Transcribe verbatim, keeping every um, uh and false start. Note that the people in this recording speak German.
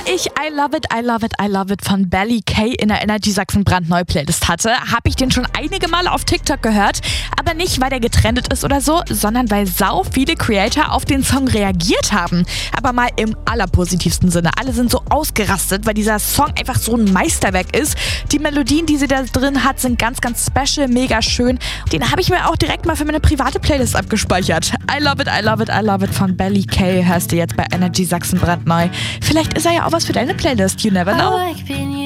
ich I Love It, I Love It, I Love It von Belly K in der Energy Sachsen brandneu Playlist hatte, habe ich den schon einige Male auf TikTok gehört. Aber nicht, weil der getrendet ist oder so, sondern weil sau viele Creator auf den Song reagiert haben. Aber mal im allerpositivsten Sinne. Alle sind so ausgerastet, weil dieser Song einfach so ein Meisterwerk ist. Die Melodien, die sie da drin hat, sind ganz, ganz special, mega schön. Den habe ich mir auch direkt mal für meine private Playlist abgespeichert. I Love It, I Love It, I Love It von Belly K hörst du jetzt bei Energy Sachsen brandneu. Vielleicht ist er ja auch was für deine Playlist, you never know.